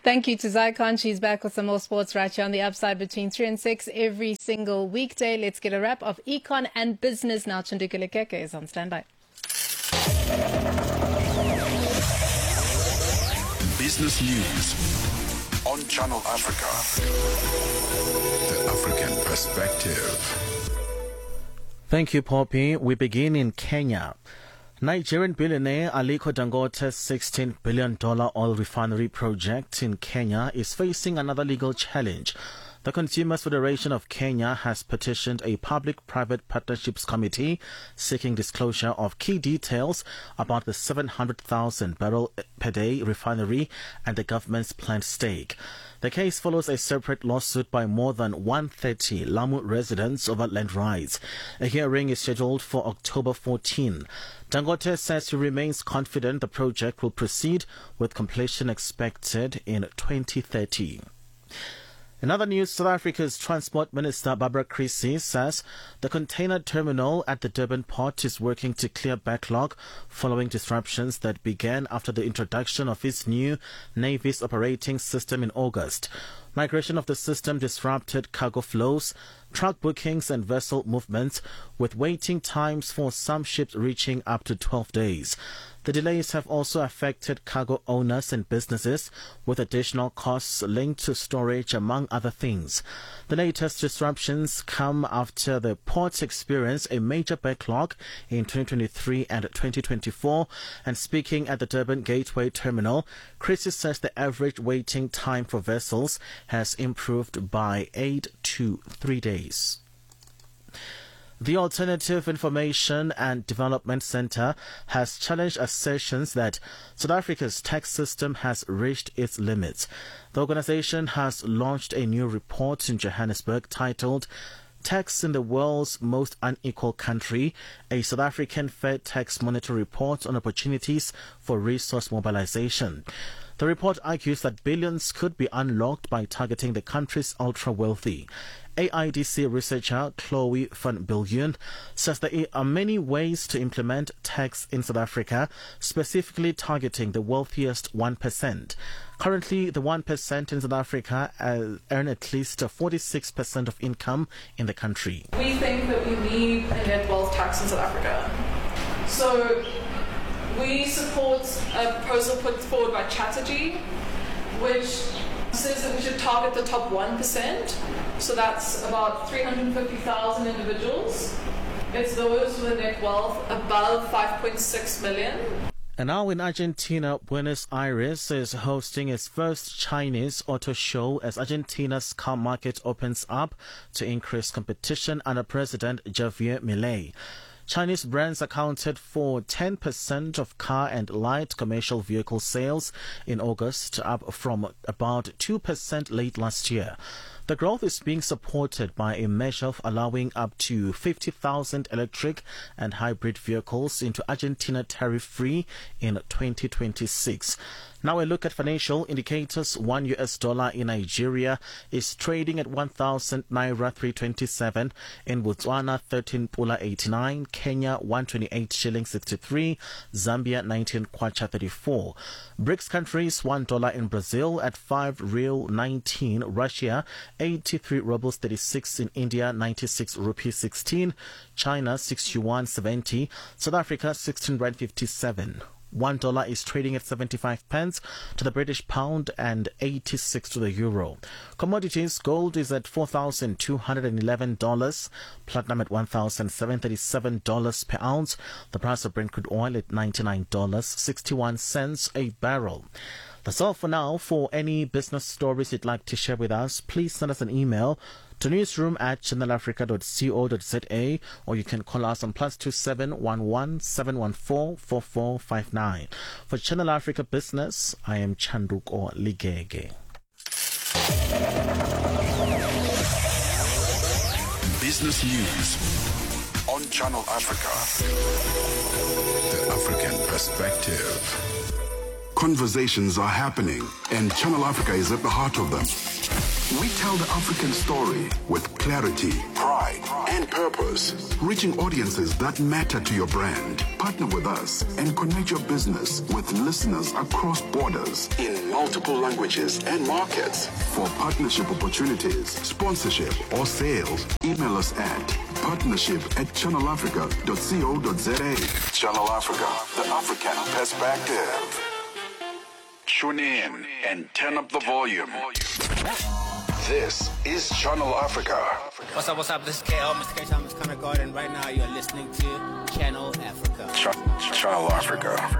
Thank you to Zycon. She's back with some more sports right here on the Upside between 3 and 6 every single weekday. Let's get a wrap of econ and business now. Chanduka Lekeke is on standby. Business News on Channel Africa. The African Perspective. Thank you, Poppy. We begin in Kenya. Nigerian billionaire Aliko Dangote's $16 billion oil refinery project in Kenya is facing another legal challenge. The Consumers Federation of Kenya has petitioned a public-private partnerships committee seeking disclosure of key details about the 700,000 barrel per day refinery and the government's planned stake. The case follows a separate lawsuit by more than 130 Lamu residents over land rights. A hearing is scheduled for October 14. Dangote says he remains confident the project will proceed with completion expected in 2030. In other news, South Africa's Transport Minister Barbara Creecy says the container terminal at the Durban port is working to clear backlog following disruptions that began after the introduction of its new Navy's operating system in August. Migration of the system disrupted cargo flows, truck bookings and vessel movements, with waiting times for some ships reaching up to 12 days. The delays have also affected cargo owners and businesses, with additional costs linked to storage, among other things. The latest disruptions come after the ports experienced a major backlog in 2023 and 2024. And speaking at the Durban Gateway Terminal, Chrissy says the average waiting time for vessels has improved by 8 to 3 days. The Alternative Information and Development Center has challenged assertions that South Africa's tax system has reached its limits. The organization has launched a new report in Johannesburg titled Tax in the World's Most Unequal Country, a South African Fair Tax Monitor report on opportunities for resource mobilization. The report argues that billions could be unlocked by targeting the country's ultra-wealthy. AIDC researcher Chloe van Biljoen says there are many ways to implement tax in South Africa, specifically targeting the wealthiest 1%. Currently, the 1% in South Africa earn at least 46% of income in the country. We think that we need a net wealth tax in South Africa. So we support a proposal put forward by Chatterjee, which says that we should target the top 1%. So that's about 350,000 individuals. It's those with a net wealth above 5.6 million. And now in Argentina, Buenos Aires is hosting its first Chinese auto show as Argentina's car market opens up to increase competition under President Javier Milei. Chinese brands accounted for 10% of car and light commercial vehicle sales in August, up from about 2% late last year. The growth is being supported by a measure allowing up to 50,000 electric and hybrid vehicles into Argentina tariff-free in 2026. Now a look at financial indicators. $1 in Nigeria is trading at 1,000 naira 327. In Botswana, 13 pula 89. Kenya, 128 shilling 63. Zambia, 19 kwacha 34. BRICS countries, $1 in Brazil at 5 real 19. Russia, 83 rubles 36. In India, 96 rupees 16. China, 6 yuan 70. South Africa, 16 rand 57. $1 is trading at 75 pence to the British pound and 86 to the euro. Commodities, gold is at $4,211, platinum at $1,737 per ounce. The price of Brent crude oil at $99.61 a barrel. That's all for now. For any business stories you'd like to share with us, please send us an email to newsroom@channelafrica.co.za, or you can call us on +27 11 714 4459. For Channel Africa Business, I am Chanduko Ligege. Business News on Channel Africa. The African Perspective. Conversations are happening, and Channel Africa is at the heart of them. We tell the African story with clarity, pride, pride, and purpose. Reaching audiences that matter to your brand. Partner with us and connect your business with listeners across borders in multiple languages and markets. For partnership opportunities, sponsorship, or sales, email us at partnership@channelafrica.co.za. Channel Africa, the African perspective. Tune in and turn up the volume. This is Channel Africa. What's up? This is KL, Mr. K. Thomas Connor Garden. Right now, you're listening to Channel Africa. Channel Africa.